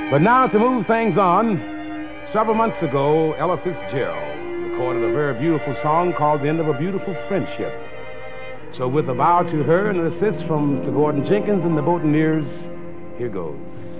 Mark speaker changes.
Speaker 1: But now to move things on, several months ago, Ella Fitzgerald recorded a very beautiful song called The End of a Beautiful Friendship. So with a bow to her and an assist from Mr. Gordon Jenkins and the Botaneers, here goes.